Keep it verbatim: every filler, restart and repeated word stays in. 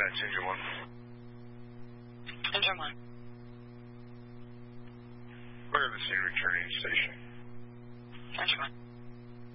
Dispatch, engine one. Engine one. Clear the scene, returning to station. Engine one.